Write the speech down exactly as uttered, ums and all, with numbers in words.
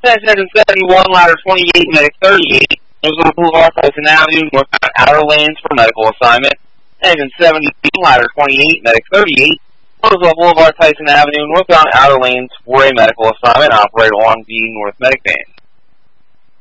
Section seventy-one, Ladder twenty-eight, Medic thirty-eight, Roosevelt Boulevard, Tyson Avenue, northbound outer lanes for medical assignment. Engine seventy-two, Ladder twenty-eight, Medic thirty-eight, Roosevelt Boulevard, Tyson Avenue, northbound outer lanes for a medical assignment. Operate along the North Medic band.